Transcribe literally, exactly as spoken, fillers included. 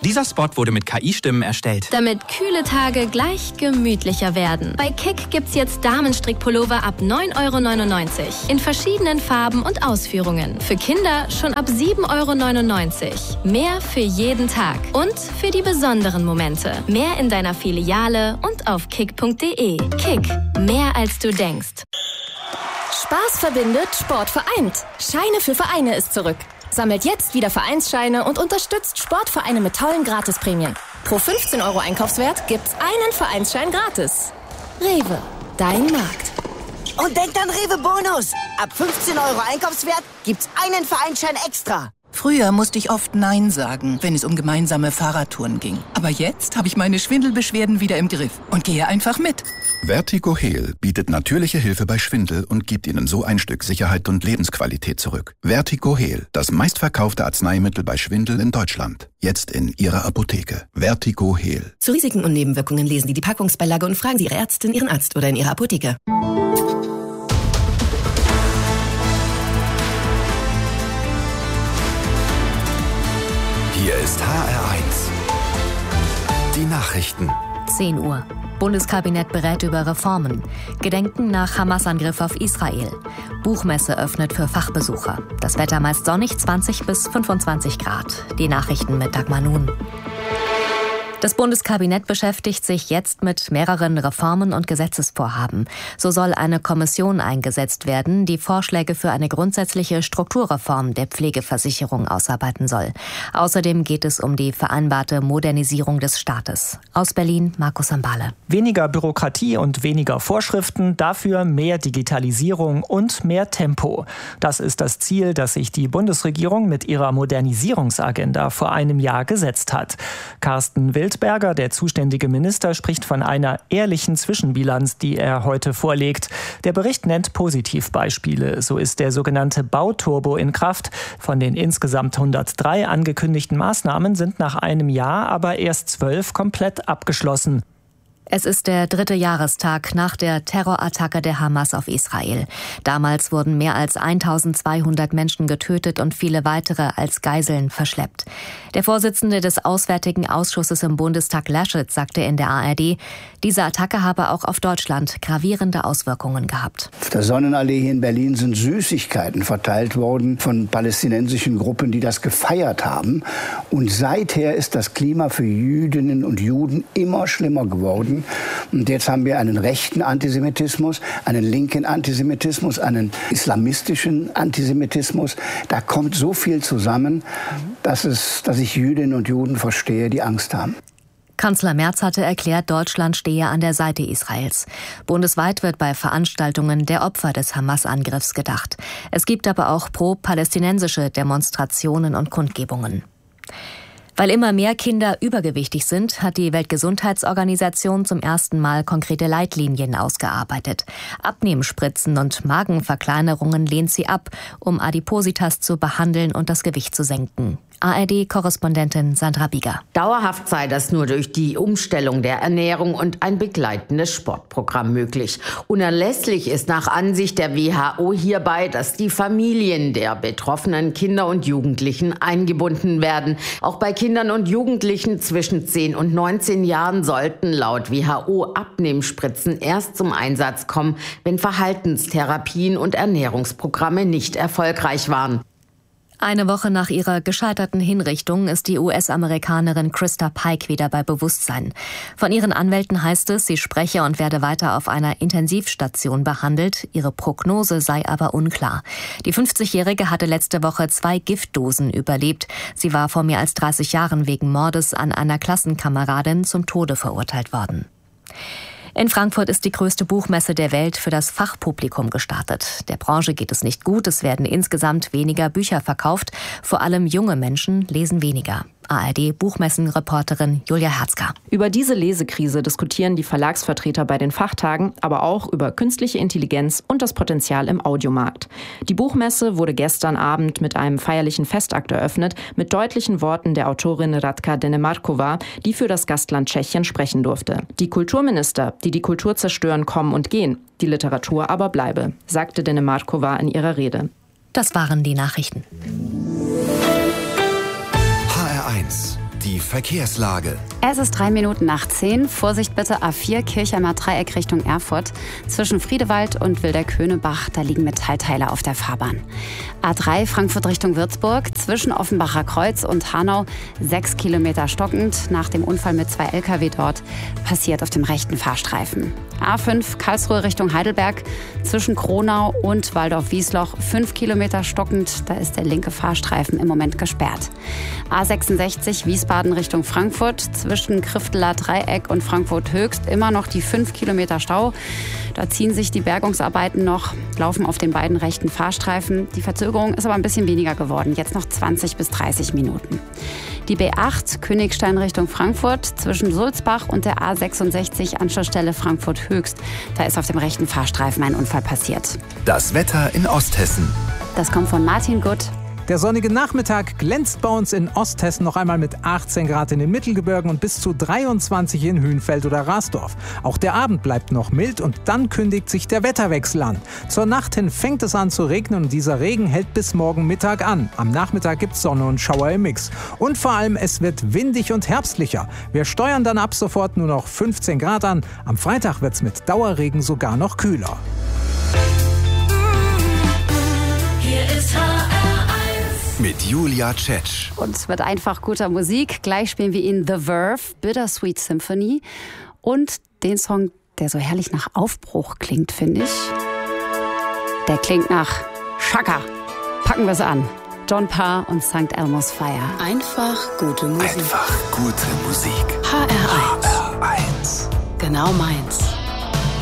Dieser Spot wurde mit K I-Stimmen erstellt. Damit kühle Tage gleich gemütlicher werden. Bei Kick gibt's jetzt Damenstrickpullover ab neun Euro neunundneunzig. In verschiedenen Farben und Ausführungen. Für Kinder schon ab sieben Euro neunundneunzig. Mehr für jeden Tag. Und für die besonderen Momente. Mehr in deiner Filiale und auf kick punkt de. Kick. Mehr als du denkst. Spaß verbindet, Sport vereint. Scheine für Vereine ist zurück. Sammelt jetzt wieder Vereinsscheine und unterstützt Sportvereine mit tollen Gratisprämien. Pro fünfzehn Euro Einkaufswert gibt's einen Vereinsschein gratis. Rewe, dein Markt. Und denkt an Rewe Bonus. Ab fünfzehn Euro Einkaufswert gibt's einen Vereinsschein extra. Früher musste ich oft Nein sagen, wenn es um gemeinsame Fahrradtouren ging. Aber jetzt habe ich meine Schwindelbeschwerden wieder im Griff und gehe einfach mit. Vertigo Heal bietet natürliche Hilfe bei Schwindel und gibt Ihnen so ein Stück Sicherheit und Lebensqualität zurück. Vertigo Heal, das meistverkaufte Arzneimittel bei Schwindel in Deutschland. Jetzt in Ihrer Apotheke. Vertigo Heal. Zu Risiken und Nebenwirkungen lesen Sie die Packungsbeilage und fragen Sie Ihre Ärztin, Ihren Arzt oder in Ihrer Apotheke. Hier ist H R eins. Die Nachrichten. zehn Uhr. Bundeskabinett berät über Reformen. Gedenken nach Hamas-Angriff auf Israel. Buchmesse öffnet für Fachbesucher. Das Wetter meist sonnig, zwanzig bis fünfundzwanzig Grad. Die Nachrichten mit Dagmar Nun. Das Bundeskabinett beschäftigt sich jetzt mit mehreren Reformen und Gesetzesvorhaben. So soll eine Kommission eingesetzt werden, die Vorschläge für eine grundsätzliche Strukturreform der Pflegeversicherung ausarbeiten soll. Außerdem geht es um die vereinbarte Modernisierung des Staates. Aus Berlin, Markus Ambale. Weniger Bürokratie und weniger Vorschriften, dafür mehr Digitalisierung und mehr Tempo. Das ist das Ziel, das sich die Bundesregierung mit ihrer Modernisierungsagenda vor einem Jahr gesetzt hat. Carsten Wildberger, der zuständige Minister, spricht von einer ehrlichen Zwischenbilanz, die er heute vorlegt. Der Bericht nennt Positivbeispiele. So ist der sogenannte Bauturbo in Kraft. Von den insgesamt hundertdrei angekündigten Maßnahmen sind nach einem Jahr aber erst zwölf komplett abgeschlossen. Es ist der dritte Jahrestag nach der Terrorattacke der Hamas auf Israel. Damals wurden mehr als eintausendzweihundert Menschen getötet und viele weitere als Geiseln verschleppt. Der Vorsitzende des Auswärtigen Ausschusses im Bundestag, Laschet, sagte in der A R D, diese Attacke habe auch auf Deutschland gravierende Auswirkungen gehabt. Auf der Sonnenallee hier in Berlin sind Süßigkeiten verteilt worden von palästinensischen Gruppen, die das gefeiert haben. Und seither ist das Klima für Jüdinnen und Juden immer schlimmer geworden. Und jetzt haben wir einen rechten Antisemitismus, einen linken Antisemitismus, einen islamistischen Antisemitismus. Da kommt so viel zusammen, dass, es, dass ich Jüdinnen und Juden verstehe, die Angst haben. Kanzler Merz hatte erklärt, Deutschland stehe an der Seite Israels. Bundesweit wird bei Veranstaltungen der Opfer des Hamas-Angriffs gedacht. Es gibt aber auch pro-palästinensische Demonstrationen und Kundgebungen. Weil immer mehr Kinder übergewichtig sind, hat die Weltgesundheitsorganisation zum ersten Mal konkrete Leitlinien ausgearbeitet. Abnehmspritzen und Magenverkleinerungen lehnt sie ab, um Adipositas zu behandeln und das Gewicht zu senken. A R D-Korrespondentin Sandra Bieger. Dauerhaft sei das nur durch die Umstellung der Ernährung und ein begleitendes Sportprogramm möglich. Unerlässlich ist nach Ansicht der W H O hierbei, dass die Familien der betroffenen Kinder und Jugendlichen eingebunden werden. Auch bei Kindern und Jugendlichen zwischen zehn und neunzehn Jahren sollten laut W H O Abnehmspritzen erst zum Einsatz kommen, wenn Verhaltenstherapien und Ernährungsprogramme nicht erfolgreich waren. Eine Woche nach ihrer gescheiterten Hinrichtung ist die U S-Amerikanerin Krista Pike wieder bei Bewusstsein. Von ihren Anwälten heißt es, sie spreche und werde weiter auf einer Intensivstation behandelt. Ihre Prognose sei aber unklar. Die fünfzigjährige hatte letzte Woche zwei Giftdosen überlebt. Sie war vor mehr als dreißig Jahren wegen Mordes an einer Klassenkameradin zum Tode verurteilt worden. In Frankfurt ist die größte Buchmesse der Welt für das Fachpublikum gestartet. Der Branche geht es nicht gut, es werden insgesamt weniger Bücher verkauft. Vor allem junge Menschen lesen weniger. A R D-Buchmessen-Reporterin Julia Herzka. Über diese Lesekrise diskutieren die Verlagsvertreter bei den Fachtagen, aber auch über künstliche Intelligenz und das Potenzial im Audiomarkt. Die Buchmesse wurde gestern Abend mit einem feierlichen Festakt eröffnet, mit deutlichen Worten der Autorin Radka Denemarkova, die für das Gastland Tschechien sprechen durfte. Die Kulturminister, die die Kultur zerstören, kommen und gehen, die Literatur aber bleibe, sagte Denemarkova in ihrer Rede. Das waren die Nachrichten. H R eins, die die Verkehrslage. Es ist drei Minuten nach zehn. Vorsicht bitte, A vier Kirchheimer Dreieck Richtung Erfurt. Zwischen Friedewald und Wilder-Köhnebach, da liegen Metallteile auf der Fahrbahn. A drei Frankfurt Richtung Würzburg. Zwischen Offenbacher Kreuz und Hanau sechs Kilometer stockend. Nach dem Unfall mit zwei L K W dort passiert auf dem rechten Fahrstreifen. A fünf Karlsruhe Richtung Heidelberg. Zwischen Kronau und Waldorf-Wiesloch fünf Kilometer stockend. Da ist der linke Fahrstreifen im Moment gesperrt. A sechsundsechzig Wiesbaden Richtung Frankfurt. Zwischen Krifteler Dreieck und Frankfurt Höchst immer noch die fünf Kilometer Stau. Da ziehen sich die Bergungsarbeiten noch, laufen auf den beiden rechten Fahrstreifen. Die Verzögerung ist aber ein bisschen weniger geworden, jetzt noch zwanzig bis dreißig Minuten. Die B acht Königstein Richtung Frankfurt zwischen Sulzbach und der A sechsundsechzig Anschlussstelle Frankfurt Höchst. Da ist auf dem rechten Fahrstreifen ein Unfall passiert. Das Wetter in Osthessen. Das kommt von Martin Gutt. Der sonnige Nachmittag glänzt bei uns in Osthessen noch einmal mit achtzehn Grad in den Mittelgebirgen und bis zu dreiundzwanzig in Hünfeld oder Rasdorf. Auch der Abend bleibt noch mild und dann kündigt sich der Wetterwechsel an. Zur Nacht hin fängt es an zu regnen und dieser Regen hält bis morgen Mittag an. Am Nachmittag gibt's Sonne und Schauer im Mix. Und vor allem, es wird windig und herbstlicher. Wir steuern dann ab sofort nur noch fünfzehn Grad an. Am Freitag wird's mit Dauerregen sogar noch kühler. Hier ist H R mit Julia Tschetsch. Und es wird einfach guter Musik. Gleich spielen wir Ihnen The Verve, Bittersweet Symphony und den Song, der so herrlich nach Aufbruch klingt, finde ich. Der klingt nach Chaka. Packen wir es an. John Parr und Sankt Elmo's Fire. Einfach gute Musik. Einfach gute Musik. H R eins. H R eins. Genau meins.